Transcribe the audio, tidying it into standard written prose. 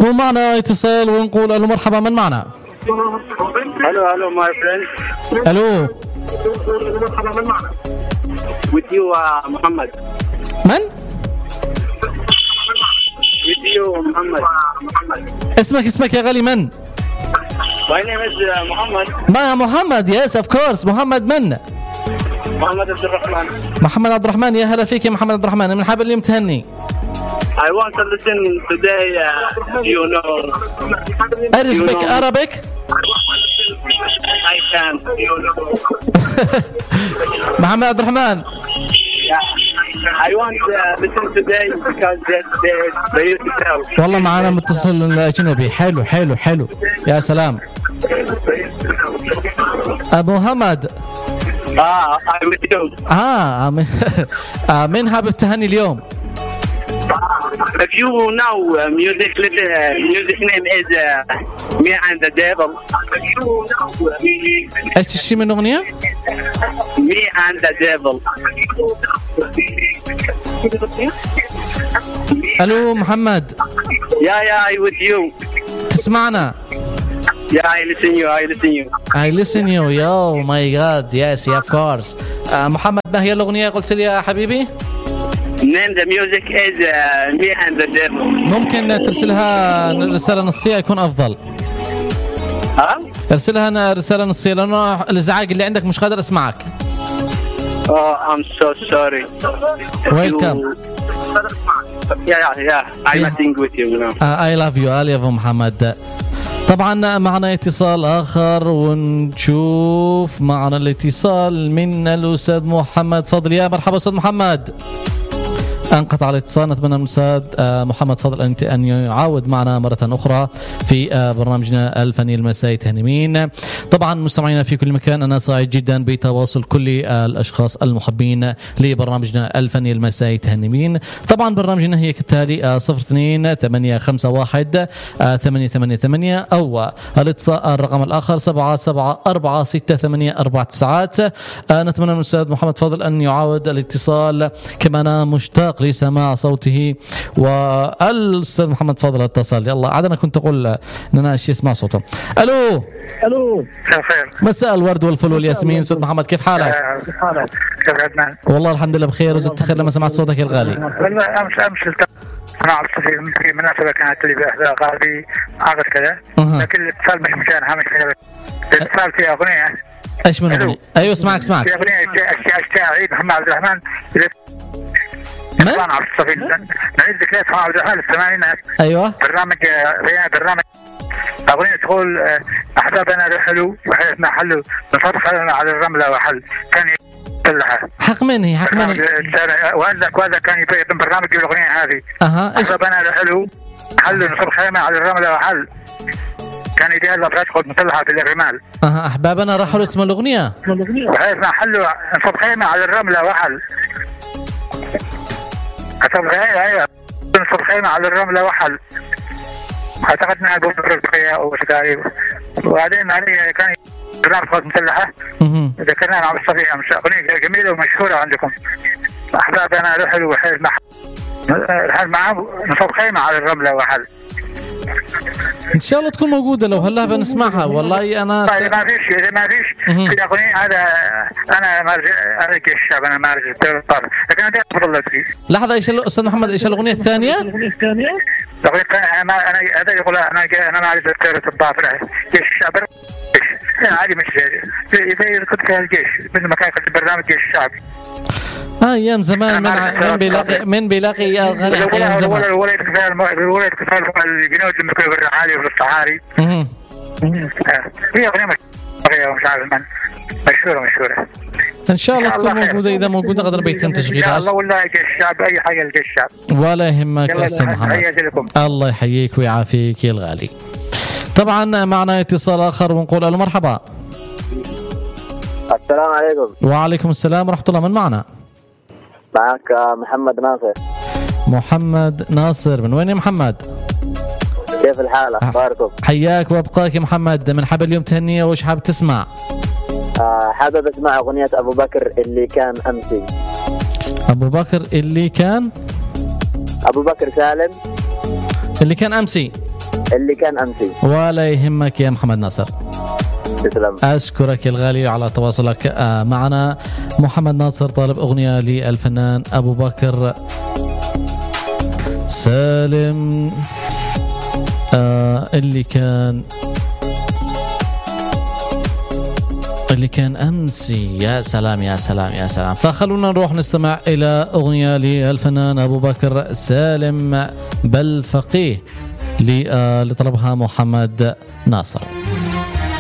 ومعنا اتصال ونقول الو مرحبا، من معنا؟ الو ماي فريند. الو مرحبا، من معنا؟ with you محمد. من؟ with you محمد. اسمك يا غالي من؟ my name is محمد. ما محمد، يس اوف كورس. محمد من؟ محمد عبد الرحمن. محمد عبد الرحمن، يا هلا فيك يا محمد عبد الرحمن. من حاب اليوم تهني؟ I want to listen today. You know. I speak Arabic. I can. You know. محمد عبد الرحمن. I want to listen today because they used to tell. والله معنا متصل جنوبي. حلو يا سلام. أبو محمد. I'm with you. من حابب تهني اليوم؟ If you know music name is Me and the Devil. ايش تشتي من اغنية؟ Me and the Devil. الو محمد. I with you. تسمعنا؟ I listen you. Yo my god, yes of course. محمد، ما هي الأغنية قلت لي يا حبيبي؟ Name the music is Me and the Devil. ممكن ترسلها رسالة نصية يكون أفضل. ارسلها رسالة نصية لأنه الإزعاج اللي عندك مش قادر أسمعك. I'm so sorry. Welcome. I'm sing with you now. I love you أبو محمد. طبعا معنا اتصال آخر ونشوف معنا الاتصال من الأستاذ محمد فضل. يا مرحبا أستاذ محمد. انقطع الاتصال. نتمنى من الأستاذ محمد فضل أن يعاود معنا مرة أخرى في برنامجنا الفني المسائي تهنمين. طبعا مستمعينا في كل مكان، أنا سعيد جدا بتواصل كل الأشخاص المحبين لبرنامجنا الفني المسائي تهنمين. طبعا برنامجنا هي كالتالي 02-851-888 أو الاتصال الرقم الآخر 77468849. نتمنى من الأستاذ محمد فضل أن يعاود الاتصال، كما أنا مشتاق لسماع صوته. والأستاذ محمد فضل اتصل. يلا عاد أنا كنت أقول أننا أشي اسمع صوته. ألو خير. مساء الورد والفل والياسمين. أستاذ محمد كيف حالك؟ كيف عدنان؟ والله الحمد لله بخير وزدت خير لما سمعت صوتك يا الغالي. والله أمس أنا عرفت في مناسبة كانت لي بإحدى غالبي عقد كذا، لكن الاتصال مش مشانها، مش الاتصال في أغنية. إيش من أغنية؟ أيوة اسمعك. في أغنية أشياء عيد محمد عبد الرحمن. أنا عرفت صفين نعيد ذكريات محمد عبد الرحمن الثمانينات. أيوة. برنامج أغنية تقول أحبابنا رحلوا وحياتنا حلوا نفرق على الرملة وحل. كان يطلعها حق مني وهذا كان يبين برنامج الأغنية هذه. أحبابنا رحلوا حلوا نصب خيمة على الرملة وحل. كان يديها الأفراد قد مطلعها في الرمال. أحبابنا رحلوا اسم الأغنية. وحياتنا حلوا نصب خيمة على الرملة وحل. أيوة نصب خيمة على الرملة وحل. اعتقد انها قبل الرقيه او شكايب. وبعدين علي كان برنامج قد مسلحه ذكرناها مع الصفيه، مش اغنيه جميله ومشهوره عندكم. احبابنا رحلوا وحيل معهم نصب خيمه على الرمله وحل. ان شاء الله تكون موجوده، لو هلا بنسمعها. والله انا طيب ما فيش في الاغنيه هذا. انا جيش الشعب، انا ما ارجع لكن انا افضل فيه. لحظه، ايش استاذ محمد، ايش الاغنيه الثانيه؟ انا هذا يقول انا ما اعرف التيار الضافر جيش الشعب عادي، مش اذا كنت في الجيش مثل ما كان في برنامج جيش الشعب ايام زمان. من بيلاقي اغاني ايام زمان. الولد كفايه الجنود لما كانوا بالرحالي والصحاري. هي اغنيه مش عارف من مشهوره. ان شاء الله تكون موجوده. اذا موجوده قدر بيتم تشغيلها. الله والله جيش الشعب، اي حاجه لجيش الشعب. ولا يهمك استاذ محمد، الله يحييك ويعافيك يا الغالي. طبعا معنا اتصال اخر ونقول الو مرحبا. السلام عليكم. وعليكم السلام ورحمه الله. من معنا؟ معك محمد ناصر. محمد ناصر، من وين يا محمد؟ كيف الحال؟ اخباركم؟ حياك وابقاك يا محمد. من حاب اليوم تهنيه وش حاب تسمع؟ حابب اسمع اغنيه ابو بكر اللي كان امسي. ابو بكر اللي كان؟ ابو بكر سالم اللي كان امسي. اللي كان أمسي. ولا يهمك يا محمد ناصر. تسلم. أشكرك الغالي على تواصلك معنا. محمد ناصر طالب أغنية للفنان أبو بكر سالم اللي كان أمسي. يا سلام يا سلام يا سلام. فخلونا نروح نستمع إلى أغنية للفنان أبو بكر سالم بالفقيه اللي طلبها محمد ناصر.